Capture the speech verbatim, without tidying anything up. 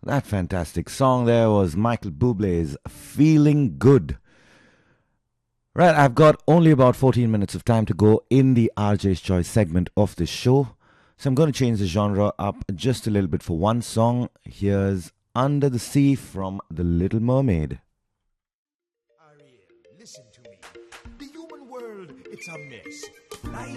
That fantastic song there was Michael Bublé's Feeling Good. Right, I've got only about fourteen minutes of time to go in the R J's Choice segment of this show. So I'm going to change the genre up just a little bit for one song. Here's Under the Sea from The Little Mermaid. Ariel, listen to me. The human world, it's a mess.